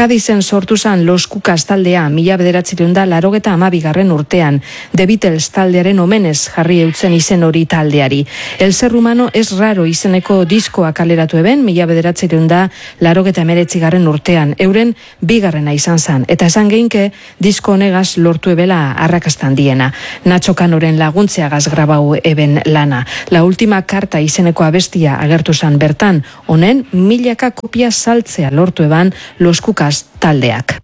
Kadizen sortu zan Los Cucas taldea 1982 urtean, The Beatles taldearen omenez jarri eutzen izen hori taldeari. El ser humano es raro izeneko diskoa kaleratu eben 1989 urtean, euren bigarrena izan zan, eta esan geinke disko honegaz lortu ebela arrakastan diena. Nacho Canoren laguntzeagaz grabau eben lana. La última carta izeneko abestia agertu zan bertan, honen milaka kopia saltzea lortu eban Los Cucas taldeak.